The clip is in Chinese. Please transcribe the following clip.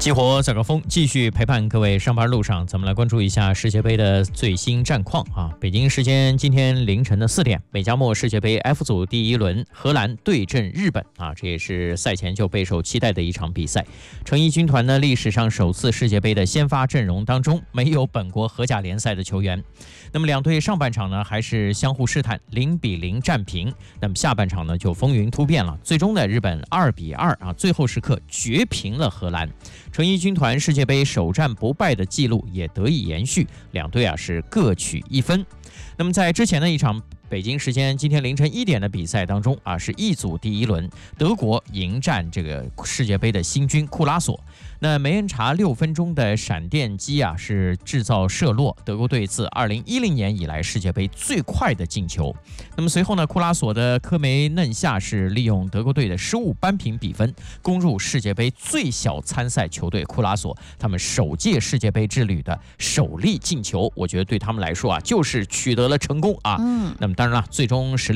激活早高峰，继续陪伴各位上班路上，咱们来关注一下世界杯的最新战况啊！北京时间今天凌晨的4点，美加墨世界杯 F 组第1轮，荷兰对阵日本啊，这也是赛前就备受期待的一场比赛。成衣军团呢，历史上首次世界杯的先发阵容当中没有本国荷甲联赛的球员。那么两队上半场呢还是相互试探，0-0战平。那么下半场呢就风云突变了，最终呢日本2-2啊，最后时刻绝平了荷兰。成衣军团世界杯首战不败的记录也得以延续，两队啊是各取1分。那么在之前的一场北京时间今天凌晨1点的比赛当中啊，是E组第1轮，德国迎战这个世界杯的新军库拉索。那梅恩查6分钟的闪电击啊，是制造射落德国队自2010年以来世界杯最快的进球。那么随后呢，库拉索的科梅嫩夏是利用德国队的失误扳平比分，攻入世界杯最小参赛球队库拉索他们首届世界杯之旅的首粒进球。我觉得对他们来说啊，就是取得了成功啊。那么当然了，最终实力